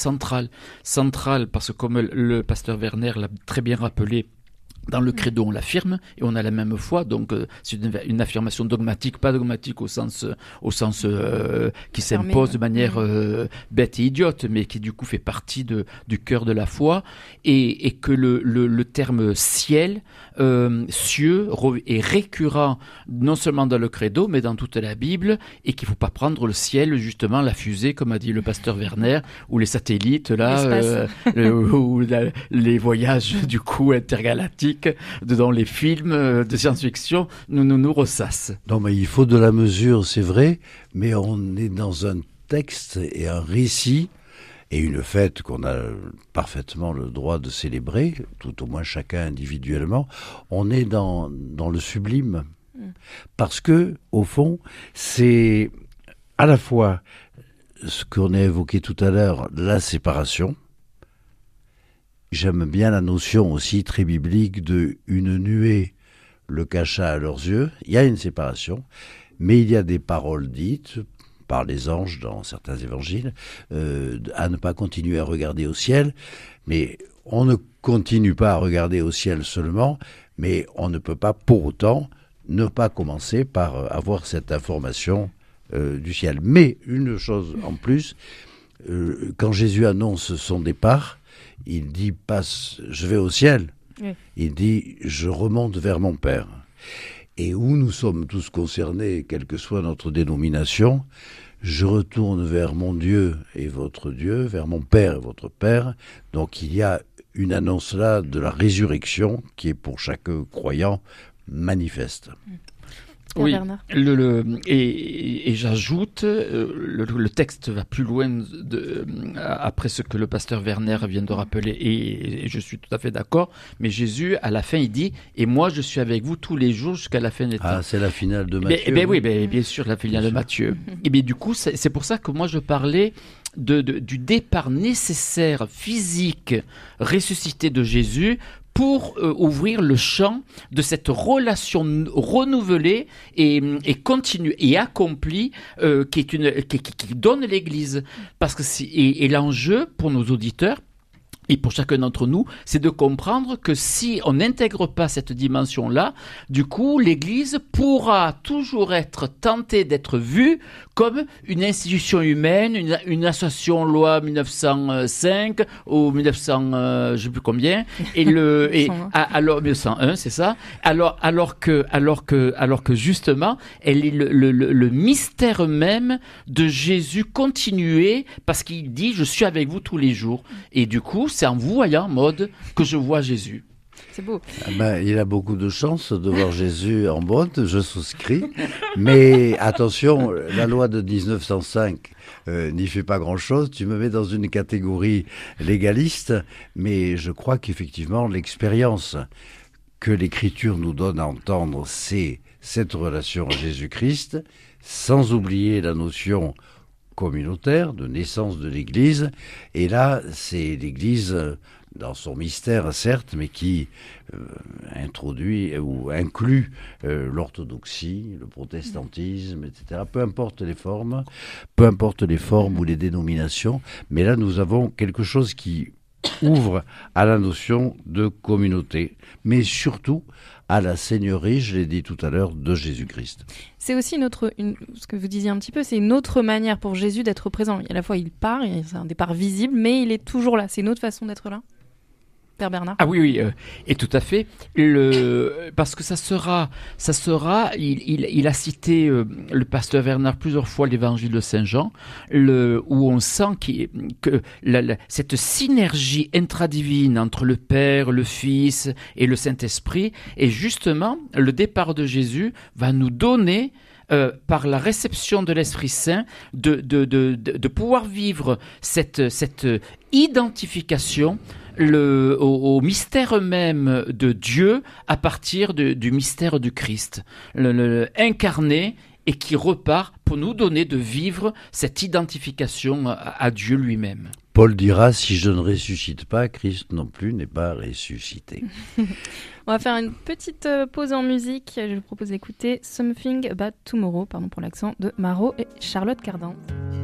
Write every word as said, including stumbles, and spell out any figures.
centrale. Centrale parce que comme le pasteur Werner l'a très bien rappelé, dans le credo, on l'affirme et on a la même foi, donc euh, c'est une, une affirmation dogmatique, pas dogmatique au sens, au sens euh, qui s'impose de manière euh, bête et idiote, mais qui du coup fait partie de, du cœur de la foi, et, et que le, le, le terme ciel, euh, cieux, est récurrent non seulement dans le credo, mais dans toute la Bible, et qu'il ne faut pas prendre le ciel, justement, la fusée, comme a dit le pasteur Werner, ou les satellites, là, euh, le, ou la, les voyages du coup intergalactiques, dans les films de science-fiction, nous, nous nous ressassent. Non, mais il faut de la mesure, c'est vrai, mais on est dans un texte et un récit et une fête qu'on a parfaitement le droit de célébrer, tout au moins chacun individuellement. On est dans, dans le sublime. Parce que, au fond, c'est à la fois ce qu'on a évoqué tout à l'heure, la séparation. J'aime bien la notion aussi très biblique de une nuée le cacha à leurs yeux. Il y a une séparation, mais il y a des paroles dites par les anges dans certains évangiles euh, à ne pas continuer à regarder au ciel. Mais on ne continue pas à regarder au ciel seulement, mais on ne peut pas pour autant ne pas commencer par avoir cette information euh, du ciel. Mais une chose en plus, euh, quand Jésus annonce son départ, il dit pas « je vais au ciel oui. », il dit « je remonte vers mon Père ». Et où nous sommes tous concernés, quelle que soit notre dénomination, je retourne vers mon Dieu et votre Dieu, vers mon Père et votre Père. Donc il y a une annonce là de la résurrection qui est pour chaque croyant manifeste. Oui, le, le, et, et j'ajoute, euh, le, le texte va plus loin de, après ce que le pasteur Werner vient de rappeler, et, et je suis tout à fait d'accord, mais Jésus, à la fin, il dit « Et moi, je suis avec vous tous les jours jusqu'à la fin des temps. » Ah, c'est la finale de Matthieu. Eh bien oui, ben, bien sûr, la finale de Matthieu. Et bien du coup, c'est, c'est pour ça que moi, je parlais de, de, du départ nécessaire, physique, ressuscité de Jésus, pour euh, ouvrir le champ de cette relation renouvelée et, et continue et accomplie euh, qui, est une, qui, qui, qui donne l'Église. Parce que c'est, et, et l'enjeu pour nos auditeurs, et pour chacun d'entre nous, c'est de comprendre que si on n'intègre pas cette dimension-là, du coup, l'Église pourra toujours être tentée d'être vue comme une institution humaine, une, une association loi mille neuf cent cinq ou mille neuf cents, euh, je sais plus combien, et le et à, alors mille neuf cent un, c'est ça. Alors alors que alors que alors que justement, elle est le, le, le mystère même de Jésus continué, parce qu'il dit je suis avec vous tous les jours, et du coup c'est en vous voyant, Maud, que je vois Jésus. C'est beau. Ah ben, il a beaucoup de chance de voir Jésus en mode, je souscris. Mais attention, la loi de dix-neuf cent cinq euh, n'y fait pas grand-chose. Tu me mets dans une catégorie légaliste, mais je crois qu'effectivement, l'expérience que l'Écriture nous donne à entendre, c'est cette relation à Jésus-Christ, sans oublier la notion communautaire de naissance de l'Église. Et là, c'est l'Église dans son mystère, certes, mais qui euh, introduit ou inclut euh, l'orthodoxie, le protestantisme, et cetera. Peu importe les formes, peu importe les formes ou les dénominations, mais là, nous avons quelque chose qui ouvre à la notion de communauté, mais surtout à la seigneurie, je l'ai dit tout à l'heure, de Jésus-Christ. C'est aussi une autre, une, ce que vous disiez un petit peu, c'est une autre manière pour Jésus d'être présent. À la fois, il part, c'est un départ visible, mais il est toujours là. C'est une autre façon d'être là. Père Bernard. Ah oui, oui, euh, et tout à fait. Le, parce que ça sera, ça sera. Il, il, il a cité euh, le pasteur Werner plusieurs fois l'évangile de Saint Jean, le, où on sent qu'il, que la, la, cette synergie intradivine entre le Père, le Fils et le Saint-Esprit, et justement, le départ de Jésus va nous donner. Euh, par la réception de l'Esprit Saint, de, de, de, de, de pouvoir vivre cette, cette identification le, au, au mystère même de Dieu à partir de, du mystère du Christ, le, le, incarné et qui repart pour nous donner de vivre cette identification à, à Dieu lui-même. Paul dira, si je ne ressuscite pas, Christ non plus n'est pas ressuscité. On va faire une petite pause en musique. Je vous propose d'écouter Something About Tomorrow, pardon pour l'accent, de Maro et Charlotte Cardin.